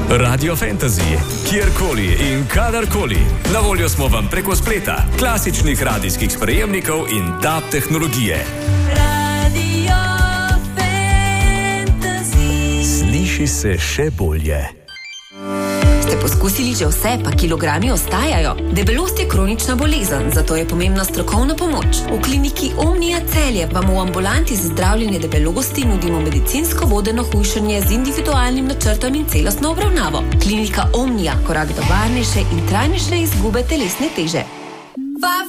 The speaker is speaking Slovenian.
Radio Fantasy, kjerkoli in kadarkoli. Na voljo smo vam preko spleta, klasičnih radijskih sprejemnikov in DAB tehnologije. Radio Fantasy. Sliši se še bolje. Ste poskusili že vse, pa kilogrami ostajajo? Debelost je kronična bolezen, zato je pomembna strokovna pomoč. V kliniki Omnia Celje vam v ambulanti za zdravljenje debelosti nudimo medicinsko vodeno hujšanje z individualnim načrtom in celostno obravnavo. Klinika Omnia, korak do varnejše in trajnejše izgube telesne teže.